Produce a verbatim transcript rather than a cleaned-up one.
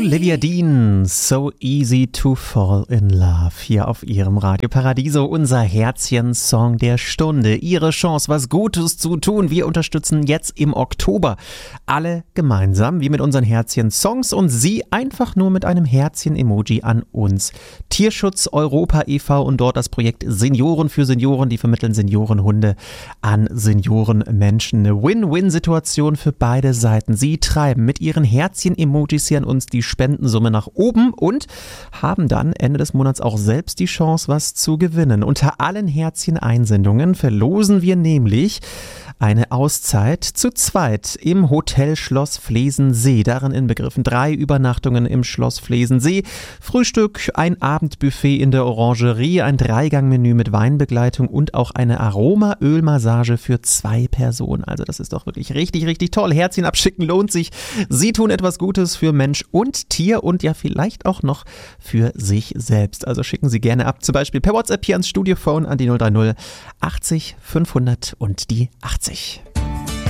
Olivia Dean, So Easy to Fall in Love, hier auf ihrem Radio Paradiso, unser Herzchen-Song der Stunde. Ihre Chance, was Gutes zu tun. Wir unterstützen jetzt im Oktober alle gemeinsam, wie mit unseren Herzchen-Songs und Sie einfach nur mit einem Herzchen-Emoji an uns. Tierschutz Europa e V und dort das Projekt Senioren für Senioren, die vermitteln Seniorenhunde an Seniorenmenschen. Eine Win-Win-Situation für beide Seiten. Sie treiben mit ihren Herzchen-Emojis hier an uns die Spendensumme nach oben und haben dann Ende des Monats auch selbst die Chance, was zu gewinnen. Unter allen Herzchen-Einsendungen verlosen wir nämlich eine Auszeit zu zweit im Hotel Schloss Flesensee. Darin inbegriffen drei Übernachtungen im Schloss Flesensee, Frühstück, ein Abendbuffet in der Orangerie, ein Dreigangmenü mit Weinbegleitung und auch eine Aromaölmassage für zwei Personen. Also das ist doch wirklich richtig, richtig toll. Herzchen abschicken lohnt sich. Sie tun etwas Gutes für Mensch und Tier und ja vielleicht auch noch für sich selbst. Also schicken Sie gerne ab, zum Beispiel per WhatsApp hier ans Studiophone an die null drei null achtzig fünfhundert und die achtzig.